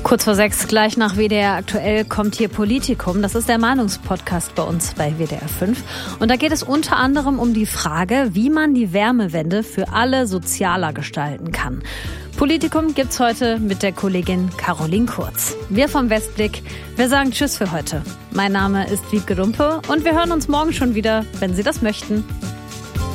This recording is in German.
Kurz vor 6, gleich nach WDR aktuell, kommt hier Politikum. Das ist der Meinungspodcast bei uns bei WDR 5. Und da geht es unter anderem um die Frage, wie man die Wärmewende für alle sozialer gestalten kann. Politikum gibt's heute mit der Kollegin Caroline Kurz. Wir vom Westblick, wir sagen Tschüss für heute. Mein Name ist Wiebke Dumpe und wir hören uns morgen schon wieder, wenn Sie das möchten.